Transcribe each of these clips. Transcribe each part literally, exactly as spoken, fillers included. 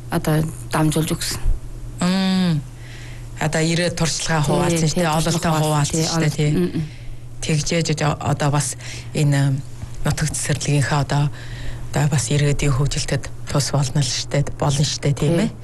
одоо дамжуулж өгсөн. Мм. Одоо ирээд туршлагаа хуваалцсан шүү дээ. Ололтоо хуваалцсан шүү дээ тий. Тэгжээж одоо бас энэ нутаг цэцэрлэгийнхээ одоо одоо бас иргэдийн хөгжилтэд тус болно л шүү дээ. Болно шүү дээ тийм ээ.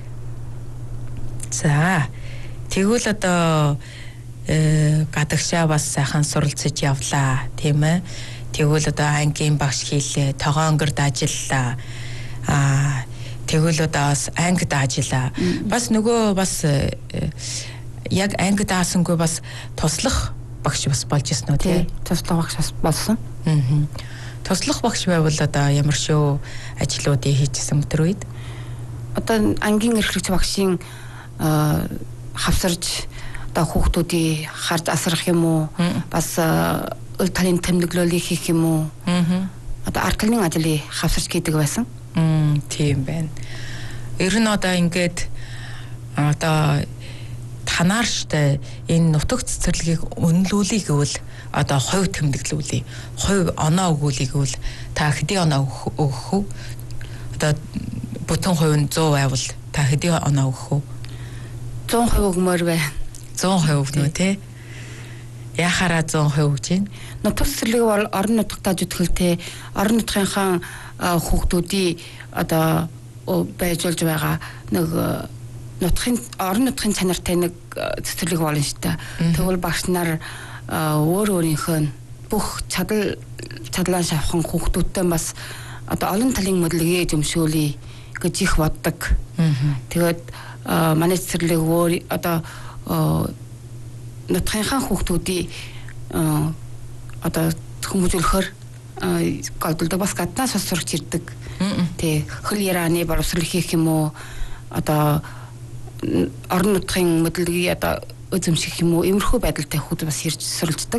За. Тэгвэл одоо э гадагшаа бас сайхан суралцж явлаа тийм ээ. Тэгвэл одоо ангийн багш хийлээ, тогоонгорд ажиллаа. Аа тэгвэл одоо бас ангид ажиллаа. Бас нөгөө бас яг ангид аасангүй бас туслах багш бас болж ирсэн үү тий? Туслах багш бас болсон. Аа. Туслах багш байвал одоо ямар шүү ажлуудыг хийжсэн өдөр үед? Одоо ангийн эрхлэгч багшийн хавсарж одоо хүүхдүүдийг харж асрах юм уу? Бас өл талын тэмдэглэлийг хийх юм уу? Аа. Одоо арклын ажлыг хавсарч хийдэг байсан. Мм, тийм байна. Ер нь одоо ингээд одоо танаар штэ энэ нутаг цэцэрлэгийг үнэлүүлэх гэвэл одоо хувь тэмдэглүүлээ. Хувь оноо өгүүлэх гэвэл та хэдийн оноо өгөх үү? Одоо бүтэн хувь нь сто байвал та хэдийн оноо өгөх үү? сто хувь өгмөр байна. сто хувь өгнө тий. Яхаараа сто хувь өгж гин. Нутаг цэцэрлэг бол орон нутгатаа зүтгэлтэй орон нутгийнхаа хүүхдүүдийн одоо байж болж байгаа нэг нутгийн орон нутгийн чанартай нэг цэцэрлэг болно шүү дээ. Тэгвэл багш нар өөр өөрийнхөө бүх чадал чадлаа шавхан хүүхдүүдтэй бас одоо олон талын мэдлэгээ зөвшөөлье гэж их боддог. Тэгээд манай цэцэрлэг өөр одоо нутгийнхаа хүүхдүүдийн одоо хүмүүжүүлэхээр голдолдог бас гаднаас бас сурч ирдэг. Тэ хөл яраны боловсрол хийх юм уу? Одоо орон нутгийн мэдлэгийг одоо özөмших юм уу? Иймэрхүү байдалтай хүүхд бас ирж суралцдаг.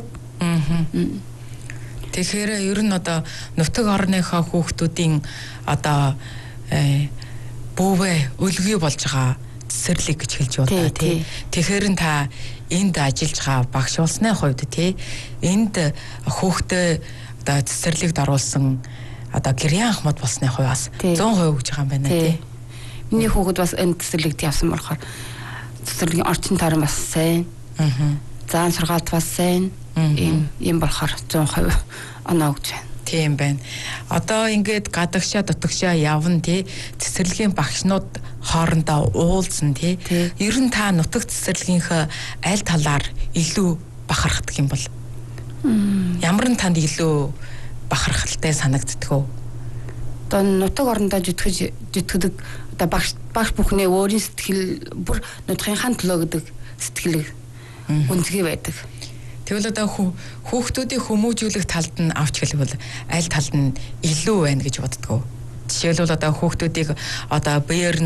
Тэгэхээр ер нь одоо нутаг орныхоо хүүхдүүдийн одоо бүүвэ өлгий болж байгаа цэцэрлэг гэж хэлж байна тий. Тэгэхээр нь та энд ажиллаж байгаа багш болсны хувьд тий энд хүүхдээ одоо цэцэрлэгт оруулсан одоо гэрийн ахмад болсны хувьас сто хувь гэж байгаа юм байна тий. Миний хүүхэд бас энэ цэцэрлэгт явсан болохоор цэцэрлэгийн орчин тойрон бас сайн. Аа. Заан сургаалт бас сайн. Ийм ийм болохоор сто хувь оноо өгч байна. Тийм байна. Одоо ингээд гадагшаа дутагшаа явна тий цэцэрлэгийн багшнууд хоорондоо уулзсан тий. Ер нь та нутаг цэцэрлэгийнхээ аль талаар илүү бахархдаг юм бол ямар нь танд илүү бахархалтай санагддаг вэ? Одоо нутаг орондоо зүтгэж зүтгэдэг одоо багш багш бүхний өөрийн сэтгэл бүр нутгийнхаа төлөө гэдэг сэтгэл үнцгий байдаг. Тэгвэл одоо хүүхдүүдийн хүмүүжүүлэх талд нь авч хэлбэл аль талд нь илүү байна гэж боддгоо. Жишээлбэл одоо хүүхдүүдийг одоо биеэр